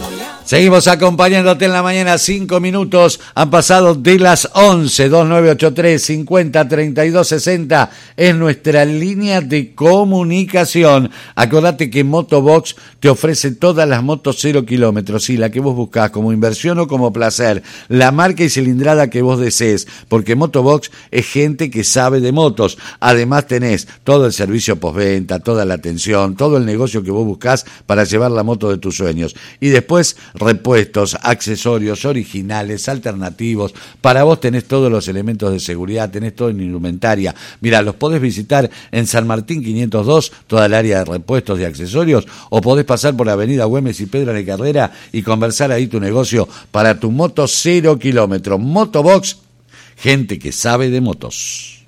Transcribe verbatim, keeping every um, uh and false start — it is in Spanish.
Seguimos acompañándote en la mañana, cinco minutos han pasado de las once. Dos nueve ocho tres, cincuenta, treinta y dos, sesenta es nuestra línea de comunicación. Acordate que Motobox te ofrece todas las motos cero kilómetros, sí, la que vos buscás como inversión o como placer, la marca y cilindrada que vos desees, porque Motobox es gente que sabe de motos. Además tenés todo el servicio postventa, toda la atención, todo el negocio que vos buscás para llevar la moto de tus sueños. Y después repuestos, accesorios originales, alternativos. Para vos tenés todos los elementos de seguridad, tenés todo en indumentaria. Mirá, los podés visitar en San Martín quinientos dos, toda el área de repuestos y accesorios, o podés pasar por Avenida Güemes y Pedro de Carrera y conversar ahí tu negocio para tu moto cero kilómetros. Motobox, gente que sabe de motos.